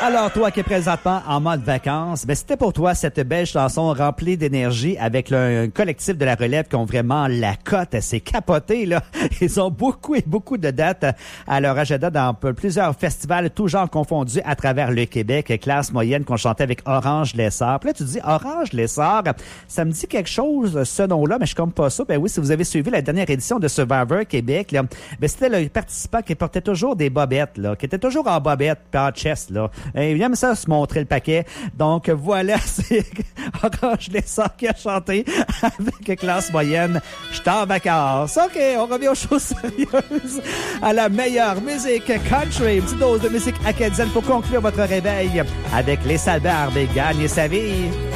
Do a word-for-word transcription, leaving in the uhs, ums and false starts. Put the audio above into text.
Alors, toi qui es présentement en mode vacances, ben c'était pour toi cette belle chanson remplie d'énergie avec le, un collectif de la relève qui ont vraiment la cote. C'est capoté, là. Ils ont beaucoup et beaucoup de dates à leur agenda dans plusieurs festivals, tous genres confondus à travers le Québec. Classe moyenne qu'on chantait avec Orange Lessard. Puis là, tu te dis, Orange Lessard, ça me dit quelque chose, ce nom-là, mais je suis comme pas ça. Ben oui, si vous avez suivi la dernière édition de Survivor Québec, là, ben c'était le participant qui portait toujours des bobettes, là, qui était toujours en bobette, puis en chest, là. Et il aime ça se montrer le paquet. Donc voilà, c'est Orange Lessard qui a chanté avec classe moyenne. J'étais en vacances. OK, on revient aux choses sérieuses. À la meilleure musique country. Une petite dose de musique acadienne pour conclure votre réveil avec les Salles Barbes et gagner sa vie.